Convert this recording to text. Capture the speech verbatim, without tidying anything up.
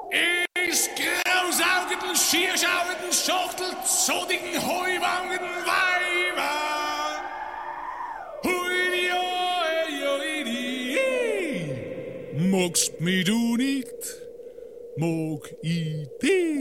Is grausaugenden, schierschaugenden, schachtelzodigen, heuwangenden Weiber. Hui, oi, oi, di. Magst mich du nicht, mag ich dich.